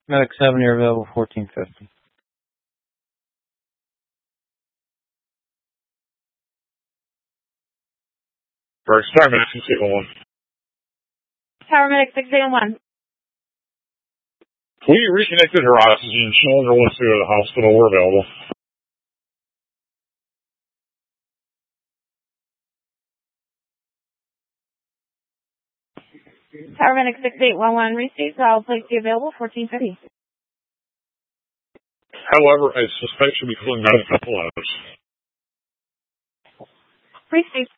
Medic 7, you're available 1450. Paramedic 681. Paramedic 681. We reconnected her oxygen. She no longer wants to go to the hospital. We're available. Paramedic 6811 received. I'll place you available 1450. However, I suspect she'll be feeling better in a couple hours. Received.